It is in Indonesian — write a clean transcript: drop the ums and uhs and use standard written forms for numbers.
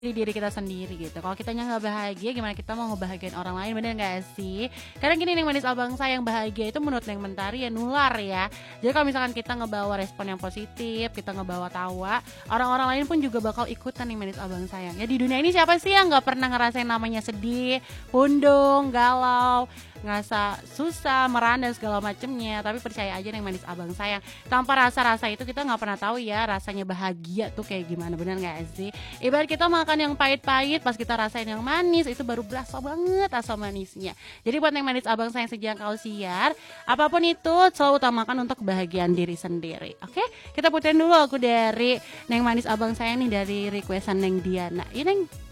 Di diri kita sendiri gitu. Kalau kitanya nggak bahagia, gimana kita mau ngebahagiain orang lain, bener nggak sih? Karena gini Neng Manis Abang Sayang, bahagia itu menurut Neng Mentari ya nular ya. Jadi kalau misalkan kita ngebawa respon yang positif, kita ngebawa tawa, orang-orang lain pun juga bakal ikutan Neng Manis Abang Sayang. Ya di dunia ini siapa sih yang nggak pernah ngerasain namanya sedih, pundung, galau, ngerasa susah, merana segala macemnya. Tapi percaya aja Neng Manis Abang Sayang, tanpa rasa-rasa itu kita nggak pernah tahu ya rasanya bahagia tuh kayak gimana, bener nggak sih? Ibarat kita makan yang pahit-pahit, pas kita rasain yang manis, itu baru berasa banget asam manisnya. Jadi buat Neng Manis Abang Sayang sejangkau siar, apapun itu selalu utamakan untuk kebahagiaan diri sendiri. Oke, kita puterin dulu aku dari Neng Manis Abang Sayang nih, dari requestan Neng Diana. Ini Neng.